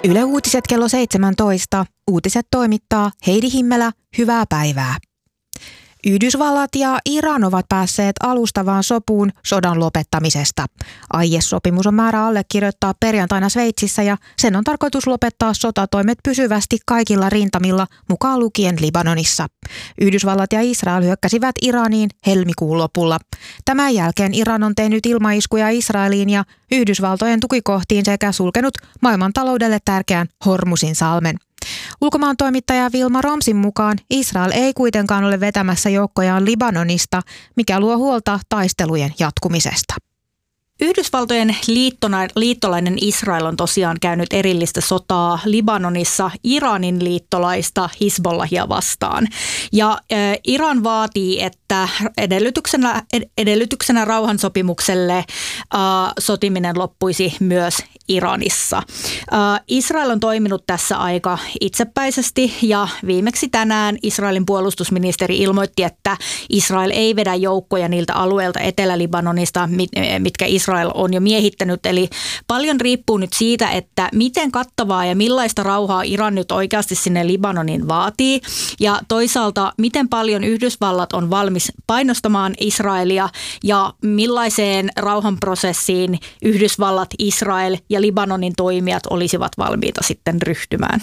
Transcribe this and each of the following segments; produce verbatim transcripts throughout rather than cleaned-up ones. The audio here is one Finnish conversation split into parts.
Yle Uutiset kello seitsemäntoista. Uutiset toimittaa Heidi Himmelä. Hyvää päivää. Yhdysvallat ja Iran ovat päässeet alustavaan sopuun sodan lopettamisesta. Aiesopimus on määrä allekirjoittaa perjantaina Sveitsissä ja sen on tarkoitus lopettaa sotatoimet pysyvästi kaikilla rintamilla, mukaan lukien Libanonissa. Yhdysvallat ja Israel hyökkäsivät Iraniin helmikuun lopulla. Tämän jälkeen Iran on tehnyt ilmaiskuja Israeliin ja Yhdysvaltojen tukikohtiin sekä sulkenut maailmantaloudelle tärkeän Hormuzin salmen. Ulkomaan toimittaja Vilma Romsin mukaan Israel ei kuitenkaan ole vetämässä joukkojaan Libanonista, mikä luo huolta taistelujen jatkumisesta. Yhdysvaltojen liittona, liittolainen Israel on tosiaan käynyt erillistä sotaa Libanonissa Iranin liittolaista Hizbollahia vastaan. Ja äh, Iran vaatii, että edellytyksenä, edellytyksenä rauhansopimukselle äh, sotiminen loppuisi myös Iranissa. Äh, Israel on toiminut tässä aika itsepäisesti ja viimeksi tänään Israelin puolustusministeri ilmoitti, että Israel ei vedä joukkoja niiltä alueilta Etelä-Libanonista, mitkä Israel on jo miehittänyt. Eli paljon riippuu nyt siitä, että miten kattavaa ja millaista rauhaa Iran nyt oikeasti sinne Libanonin vaatii. Ja toisaalta, miten paljon Yhdysvallat on valmis painostamaan Israelia ja millaiseen rauhanprosessiin Yhdysvallat, Israel ja Libanonin toimijat olisivat valmiita sitten ryhtymään.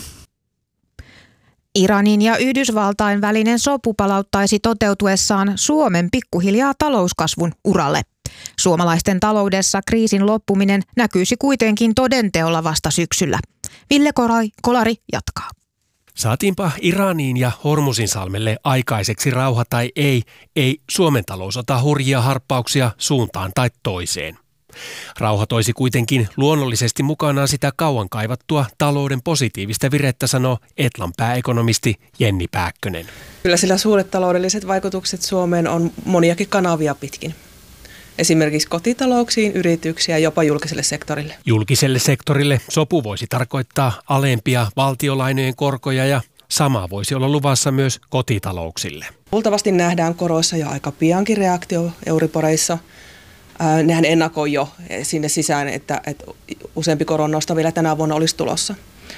Iranin ja Yhdysvaltain välinen sopu palauttaisi toteutuessaan Suomen pikkuhiljaa talouskasvun uralle. Suomalaisten taloudessa kriisin loppuminen näkyisi kuitenkin todenteolla vasta syksyllä. Ville Kolari jatkaa. Saatiinpa Iraniin ja Hormuzin salmelle aikaiseksi rauha tai ei, ei Suomen talous ota hurjia harppauksia suuntaan tai toiseen. Rauha toisi kuitenkin luonnollisesti mukanaan sitä kauan kaivattua talouden positiivista virettä, sanoo Etlan pääekonomisti Jenni Pääkkönen. Kyllä sillä suuret taloudelliset vaikutukset Suomeen on moniakin kanavia pitkin. Esimerkiksi kotitalouksiin, yrityksiä ja jopa julkiselle sektorille. Julkiselle sektorille sopu voisi tarkoittaa alempia valtiolainojen korkoja ja sama voisi olla luvassa myös kotitalouksille. Luultavasti nähdään koroissa jo aika piankin reaktio euriboreissa. Nehän ennakoi jo sinne sisään, että, että useampi koronnosto vielä tänä vuonna olisi tulossa.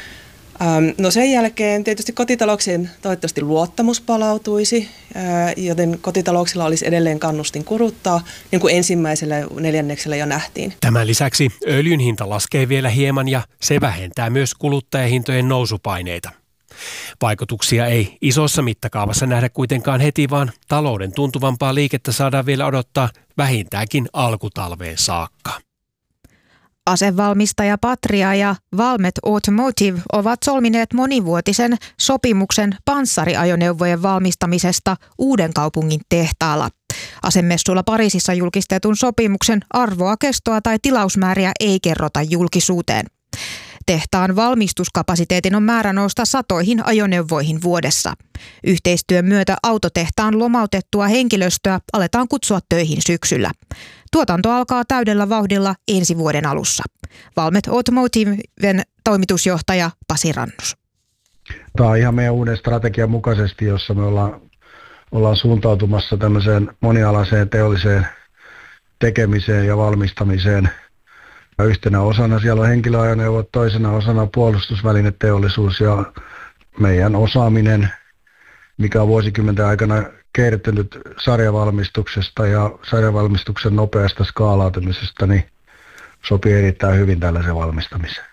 No sen jälkeen tietysti kotitalouksien toivottavasti luottamus palautuisi, joten kotitalouksilla olisi edelleen kannustin kuruttaa, niin kuin ensimmäisellä neljänneksellä jo nähtiin. Tämän lisäksi öljyn hinta laskee vielä hieman ja se vähentää myös kuluttajahintojen nousupaineita. Vaikutuksia ei isossa mittakaavassa nähdä kuitenkaan heti, vaan talouden tuntuvampaa liikettä saadaan vielä odottaa vähintäänkin alkutalveen saakka. Asevalmistaja Patria ja Valmet Automotive ovat solmineet monivuotisen sopimuksen panssariajoneuvojen valmistamisesta Uudenkaupungin tehtaalla. Asemessuilla Pariisissa julkistetun sopimuksen arvoa, kestoa tai tilausmääriä ei kerrota julkisuuteen. Tehtaan valmistuskapasiteetin on määrä nousta satoihin ajoneuvoihin vuodessa. Yhteistyön myötä autotehtaan lomautettua henkilöstöä aletaan kutsua töihin syksyllä. Tuotanto alkaa täydellä vauhdilla ensi vuoden alussa. Valmet Automotiven toimitusjohtaja Pasi Rannus. Tämä on ihan meidän uuden strategian mukaisesti, jossa me ollaan, ollaan suuntautumassa tämmöiseen monialaiseen teolliseen tekemiseen ja valmistamiseen. Yhtenä osana siellä on henkilöajoneuvot, toisena osana puolustusvälineteollisuus ja meidän osaaminen, mikä on vuosikymmenten aikana kertynyt sarjavalmistuksesta ja sarjavalmistuksen nopeasta skaalautumisesta, niin sopii erittäin hyvin tällaisen valmistamiseen.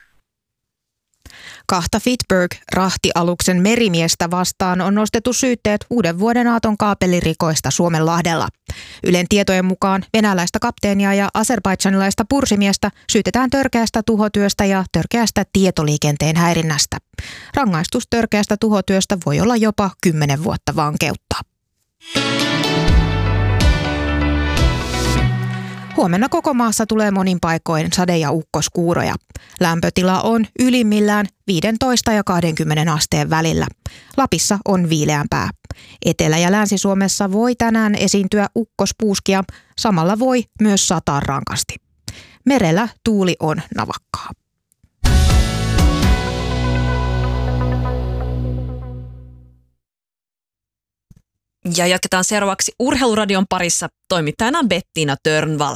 Kahta Fitberg-rahtialuksen merimiestä vastaan on nostettu syytteet uuden vuoden aaton kaapelirikoista Suomenlahdella. Ylen tietojen mukaan venäläistä kapteenia ja azerbaidžanilaista pursimiestä syytetään törkeästä tuhotyöstä ja törkeästä tietoliikenteen häirinnästä. Rangaistus törkeästä tuhotyöstä voi olla jopa kymmenen vuotta vankeutta. Huomenna koko maassa tulee monin paikoin sade- ja ukkoskuuroja. Lämpötila on ylimmillään viisitoista ja kaksikymmentä asteen välillä. Lapissa on viileämpää. Etelä- ja Länsi-Suomessa voi tänään esiintyä ukkospuuskia. Samalla voi myös sataa rankasti. Merellä tuuli on navakkaa. Ja jatketaan seuraavaksi Urheiluradion parissa toimittajana Bettina Törnvall.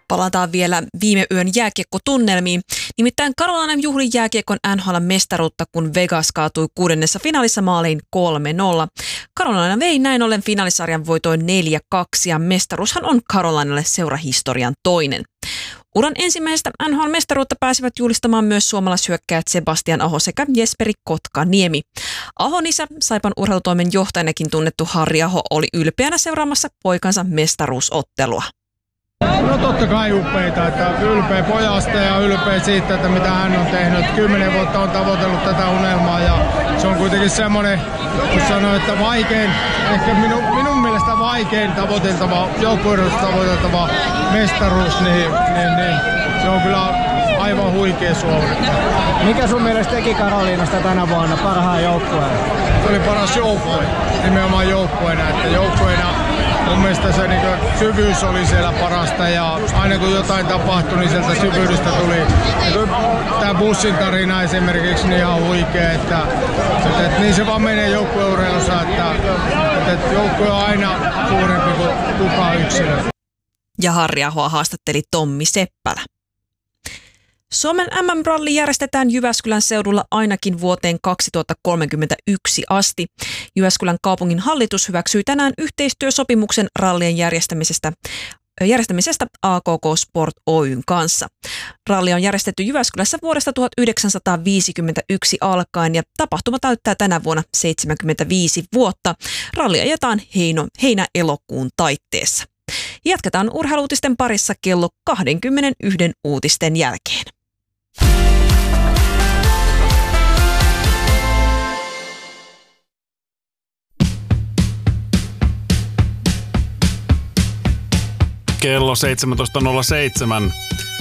Palataan vielä viime yön jääkiekkotunnelmiin. Nimittäin Carolina juhli jääkiekon N H L-mestaruutta, kun Vegas kaatui kuudennessa finaalissa maaliin kolme nolla. Carolina vei näin ollen finaalisarjan voitoin neljä kaksi ja mestaruushan on Carolinalle seurahistorian toinen. Uran ensimmäistä N H L-mestaruutta pääsivät julistamaan myös suomalaishyökkäjät Sebastian Aho sekä Jesperi Kotkaniemi. Ahon isä, Saipan urheilutoimen johtajanakin tunnettu Harri Aho, oli ylpeänä seuraamassa poikansa mestaruusottelua. No totta kai upeita, että ylpeä pojasta ja ylpeä siitä, että mitä hän on tehnyt. Kymmenen vuotta on tavoitellut tätä unelmaa ja se on kuitenkin semmoinen, kun sanoo, että vaikein, ehkä minun, minun mielestä vaikein tavoiteltava, joukkueurheilussa tavoiteltava mestaruus, niin, niin, niin se on kyllä aivan huikea suorittaa. Mikä sun mielestä teki Karoliinasta tänä vuonna parhaan joukkueen? Se oli paras joukkue, nimenomaan joukkueena, että joukkueena mun mielestä se niin syvyys oli siellä parasta ja aina kun jotain tapahtui, niin sieltä syvyydestä tuli. Niin tämä bussin tarina esimerkiksi niin ihan huikea, että, että, että niin se vaan menee joukkueurheilussa, että, että, että joukkue on aina suurempi kuin kukaan yksilö. Ja Harri Ahoa haastatteli Tommi Seppälä. Suomen M M-ralli järjestetään Jyväskylän seudulla ainakin vuoteen kaksituhattakolmekymmentäyksi asti. Jyväskylän kaupungin hallitus hyväksyi tänään yhteistyösopimuksen rallien järjestämisestä, järjestämisestä A K K Sport Oyn kanssa. Ralli on järjestetty Jyväskylässä vuodesta tuhatyhdeksänsataaviisikymmentäyksi alkaen ja tapahtuma täyttää tänä vuonna seitsemänkymmentäviisi vuotta. Ralli ajetaan heino, heinä-elokuun taitteessa. Jatketaan urheiluutisten parissa kello kaksikymmentäyksi uutisten jälkeen. Kello seitsemäntoista nolla seitsemän.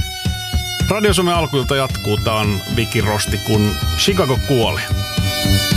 Radio Suomen alkuilta jatkuu. Tämä on Viki Rosti, kun Chicago kuoli.